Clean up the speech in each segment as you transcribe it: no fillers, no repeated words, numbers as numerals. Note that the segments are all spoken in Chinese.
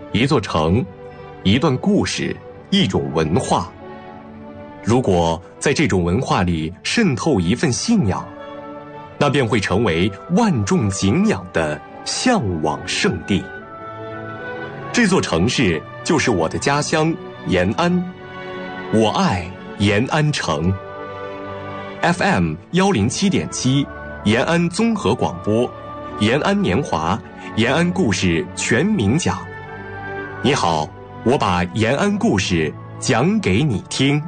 一座城，一段故事，一种文化。如果在这种文化里渗透一份信仰，那便会成为万众敬仰的向往圣地。这座城市就是我的家乡延安，我爱延安城。FM 107.7，延安综合广播，延安年华，延安故事全民讲。你好，我把延安故事讲给你听。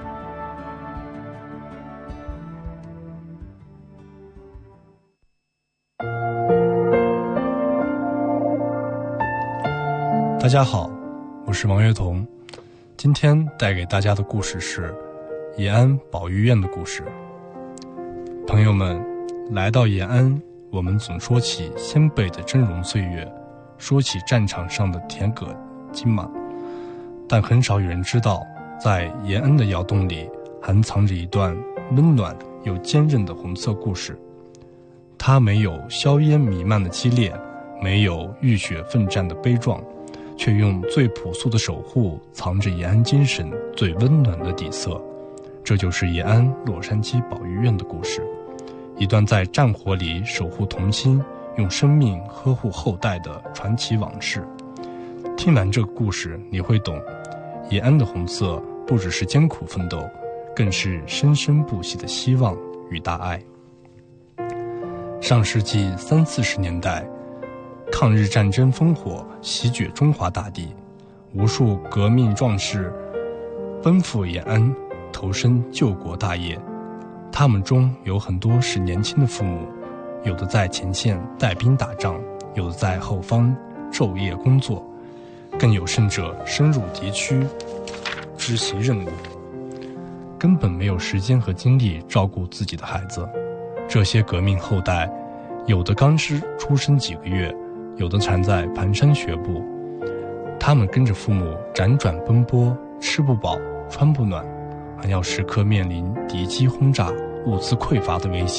大家好，我是王月彤，今天带给大家的故事是延安保育院的故事。朋友们，来到延安，我们总说起先辈的峥嵘岁月，说起战场上的铁戈金马，但很少有人知道，在延安的窑洞里还藏着一段温暖又坚韧的红色故事。它没有硝烟弥漫的激烈，没有浴血奋战的悲壮，却用最朴素的守护藏着延安精神最温暖的底色。这就是延安洛杉矶保育院的故事，一段在战火里守护童心，用生命呵护后代的传奇往事。听完这个故事，你会懂，延安的红色不只是艰苦奋斗，更是生生不息的希望与大爱。上世纪30-40年代，抗日战争烽火席卷中华大地，无数革命壮士奔赴延安，投身救国大业。他们中有很多是年轻的父母，有的在前线带兵打仗，有的在后方昼夜工作，更有甚者深入敌区执行任务，根本没有时间和精力照顾自己的孩子。这些革命后代，有的刚出生几个月，有的缠在蹒跚学步，他们跟着父母辗转奔波，吃不饱穿不暖，还要时刻面临敌机轰炸、物资匮乏的危险。